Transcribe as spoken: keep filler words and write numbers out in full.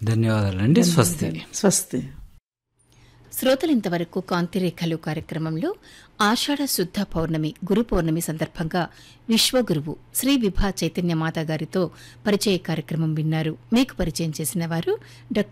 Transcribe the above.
ధన్యవాదాలండి. స్వస్తి. స్వస్తి. శ్రోతలింతవరకు కాంతిరేఖలు కార్యక్రమంలో ఆషాఢ శుద్ధ పౌర్ణమి గురు పౌర్ణమి సందర్భంగా విశ్వగురువు శ్రీ విభా చైతన్య మాత గారితో పరిచయ కార్యక్రమం విన్నారు. మీకు పరిచయం చేసిన వారు డాక్టర్